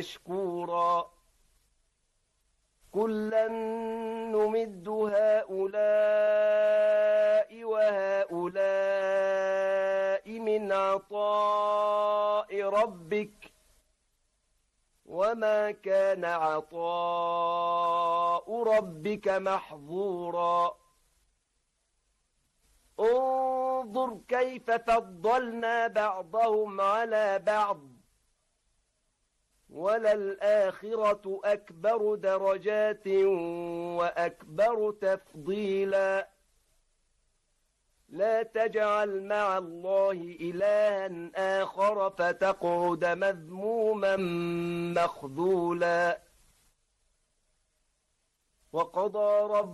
مشكورا كلا نمد هؤلاء وهؤلاء من عطاء ربك وما كان عطاء ربك محظورا انظر كيف فضلنا بعضهم على بعض وللآخرة أكبر درجات وأكبر تفضيلا لا تجعل مع الله إلها آخر فتقعد مذموما مخذولا وقضى ربك